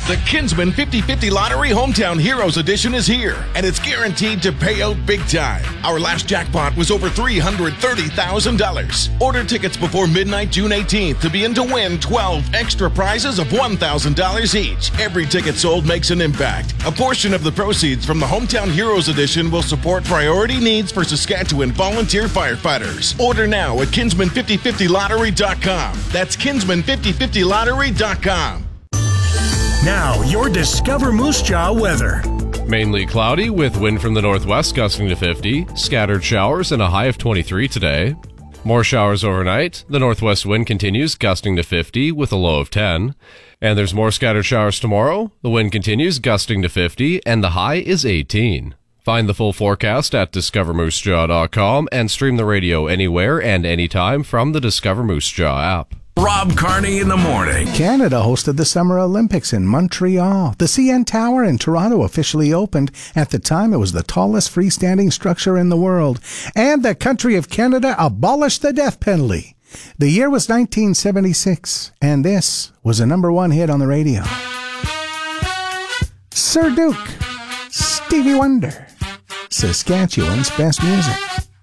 The Kinsman 50/50 Lottery Hometown Heroes Edition is here, and it's guaranteed to pay out big time. Our last jackpot was over $330,000. Order tickets before midnight June 18th to be in to win 12 extra prizes of $1,000 each. Every ticket sold makes an impact. A portion of the proceeds from the Hometown Heroes Edition will support priority needs for Saskatchewan volunteer firefighters. Order now at Kinsman5050lottery.com. That's Kinsman5050lottery.com. Now, your Discover Moose Jaw weather. Mainly cloudy with wind from the northwest gusting to 50, scattered showers and a high of 23 today. More showers overnight. The northwest wind continues gusting to 50 with a low of 10. And there's more scattered showers tomorrow. The wind continues gusting to 50 and the high is 18. Find the full forecast at discovermoosejaw.com and stream the radio anywhere and anytime from the Discover Moose Jaw app. Rob Carney in the morning. Canada hosted the Summer Olympics in Montreal. The CN Tower in Toronto officially opened. At the time, it was the tallest freestanding structure in the world. And the country of Canada abolished the death penalty. The year was 1976, and this was a #1 hit on the radio. Sir Duke, Stevie Wonder, Saskatchewan's best music.